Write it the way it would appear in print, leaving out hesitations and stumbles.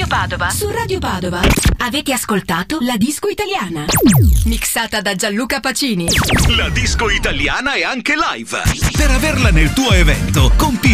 Radio Padova. Su Radio Padova avete ascoltato La Disco Italiana, mixata da Gianluca Pacini. La disco italiana è anche live. Per averla nel tuo evento, compi